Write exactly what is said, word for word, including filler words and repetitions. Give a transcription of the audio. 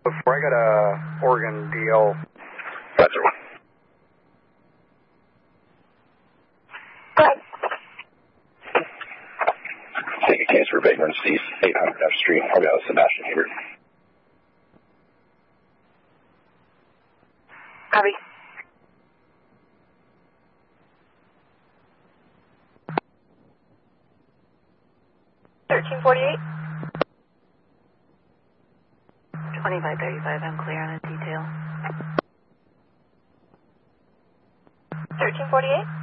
Before I got a Oregon D L. That's right. Take a case for vagrants east, eight hundred F Street. I'll go with Sebastian Hebert. Copy. thirteen forty-eight. twenty-five thirty-five, I'm clear on a detail. thirteen forty-eight.